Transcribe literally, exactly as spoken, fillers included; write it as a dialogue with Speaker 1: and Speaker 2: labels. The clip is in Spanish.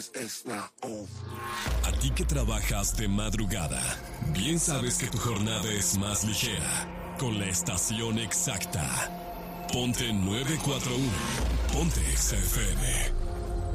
Speaker 1: Es la O.
Speaker 2: A ti que trabajas de madrugada, bien sabes que tu jornada es más ligera. Con la estación exacta. Ponte nueve cuatro uno. Ponte X F M.